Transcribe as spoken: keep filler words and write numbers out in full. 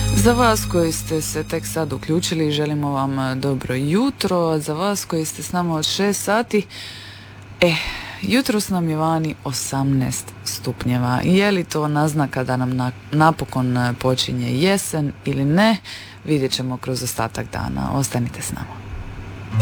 Za vas koji ste se tek sad uključili, želimo vam dobro jutro. Za vas koji ste s nama od šest sati, e, jutros nam je vani osamnaest stupnjeva. Je li to naznaka da nam na, napokon počinje jesen ili ne? Vidjet ćemo kroz ostatak dana. Ostanite s nama.